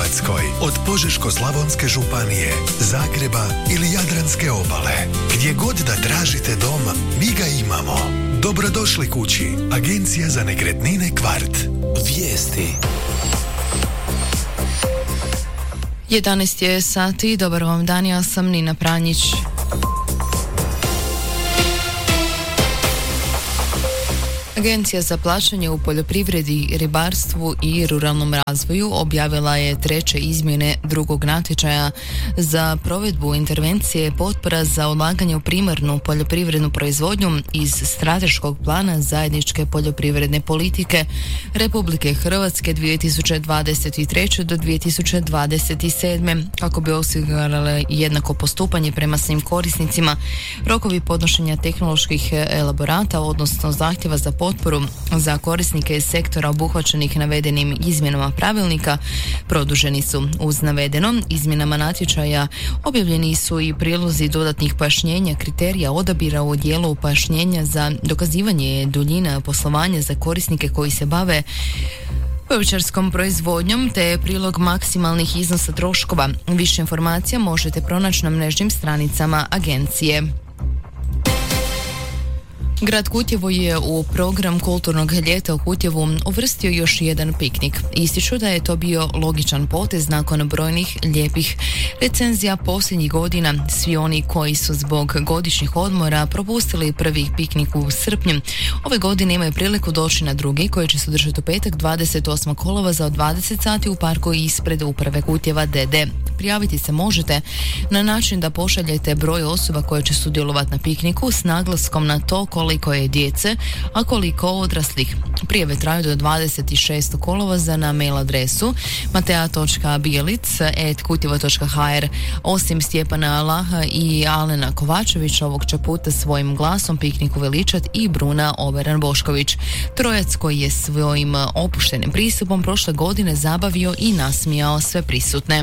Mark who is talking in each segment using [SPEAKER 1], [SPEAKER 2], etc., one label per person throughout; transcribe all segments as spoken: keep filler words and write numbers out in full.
[SPEAKER 1] Hrvatskoj, od Požeško-slavonske županije, Zagreba ili Jadranske obale. Gdje god da tražite dom, mi ga imamo. Dobrodošli kući. Agencija za nekretnine Kvart. Vijesti.
[SPEAKER 2] jedanaest je sati, dobar vam dan, ja sam Nina Pranjić. Agencija za plaćanje u poljoprivredi, ribarstvu i ruralnom razvoju objavila je treće izmjene drugog natječaja za provedbu intervencije potpora za ulaganje u primarnu poljoprivrednu proizvodnju iz strateškog plana zajedničke poljoprivredne politike Republike Hrvatske dvije tisuće dvadeset treće do dvije tisuće dvadeset sedme kako bi osigurale jednako postupanje prema svim korisnicima. Rokovi podnošenja tehnoloških elaborata, odnosno zahtjeva za potporu za korisnike iz sektora obuhvaćenih navedenim izmjenama pravilnika produženi su. Uz navedeno, izmjenama natječaja objavljeni su i prilozi dodatnih pojašnjenja kriterija odabira u dijelu pojašnjenja za dokazivanje duljina poslovanja za korisnike koji se bave povrćarskom proizvodnjom te prilog maksimalnih iznosa troškova. Više informacija možete pronaći na mrežnim stranicama agencije. Grad Kutjevo je u program kulturnog ljeta u Kutjevu uvrstio još jedan piknik. Ističu da je to bio logičan potez nakon brojnih lijepih recenzija posljednjih godina. Svi oni koji su zbog godišnjih odmora propustili prvi piknik u srpnju, ove godine imaju priliku doći na drugi koji će se održati u petak dvadeset osmog kolovoza od dvadeset sati u parku ispred uprave Kutjeva D D. Prijaviti se možete na način da pošaljete broj osoba koje će sudjelovati na pikniku s naglaskom na to koliko je djece, a koliko odraslih. Prijave traju do dvadeset šestog kolovoza na mail adresu matea točka bijelic at kutjevo točka ha er. Osim Stjepana Laha i Alena Kovačevića, ovog će puta svojim glasom piknik uveličat i Bruna Oberan Bošković. Trojac koji je svojim opuštenim pristupom prošle godine zabavio i nasmijao sve prisutne.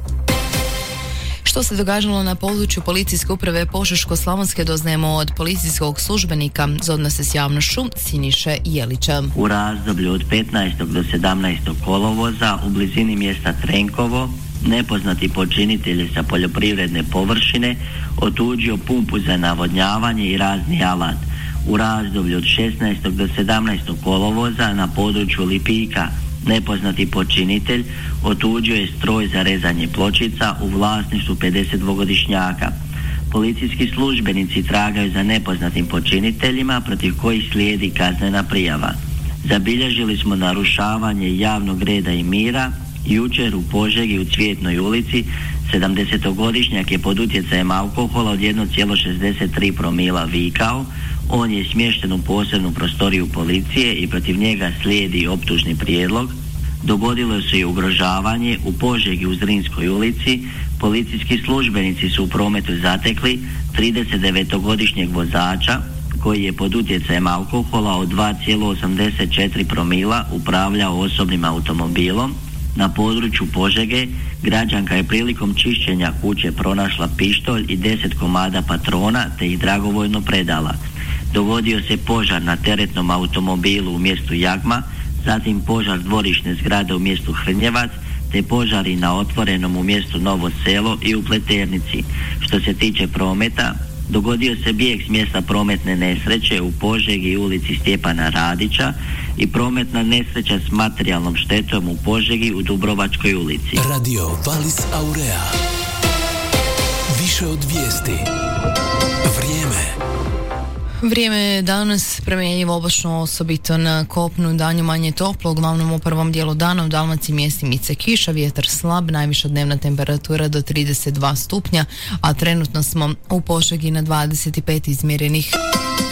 [SPEAKER 2] Što se događalo na području policijske uprave Požeško-slavonske doznajemo od policijskog službenika za odnose s javnošću Siniše Jelića.
[SPEAKER 3] U razdoblju od petnaestog do sedamnaestog kolovoza u blizini mjesta Trenkovo nepoznati počinitelj sa poljoprivredne površine otuđio pumpu za navodnjavanje i razni alat. U razdoblju od šesnaestog do sedamnaestog kolovoza na području Lipika nepoznati počinitelj otuđio je stroj za rezanje pločica u vlasništvu pedesetdvogodišnjaka. Policijski službenici tragaju za nepoznatim počiniteljima protiv kojih slijedi kaznena prijava. Zabilježili smo narušavanje javnog reda i mira. Jučer u Požegi u Cvjetnoj ulici sedamdesetogodišnjak je pod utjecajem alkohola od jedan zarez šezdeset tri promila vikao. On je smješten u posebnu prostoriju policije i protiv njega slijedi optužni prijedlog. Dogodilo se i ugrožavanje u Požegi u Zrinskoj ulici. Policijski službenici su u prometu zatekli tridesetdevetogodišnjeg vozača koji je pod utjecajem alkohola od dva zarez osamdeset četiri promila upravljao osobnim automobilom. Na području Požege građanka je prilikom čišćenja kuće pronašla pištolj i deset komada patrona te ih dragovoljno predala. Dogodio se požar na teretnom automobilu u mjestu Jagma, zatim požar dvorišne zgrade u mjestu Hrnjevac, te požari na otvorenom u mjestu Novo Selo i u Pleternici. Što se tiče prometa, dogodio se bijeg s mjesta prometne nesreće u Požegi i ulici Stjepana Radića i prometna nesreća s materijalnom štetom u Požegi u Dubrovačkoj ulici.
[SPEAKER 1] Radio Valis Aurea. Više od vijesti. Vrijeme.
[SPEAKER 2] Vrijeme je danas promjenjivo, oblačno, osobito na kopnu, danju manje toplo, uglavnom u prvom dijelu dana u Dalmaciji mjestimice kiša, vjetar slab, najviša dnevna temperatura do trideset dva stupnja, a trenutno smo u Požegi na dvadeset pet izmjerenih.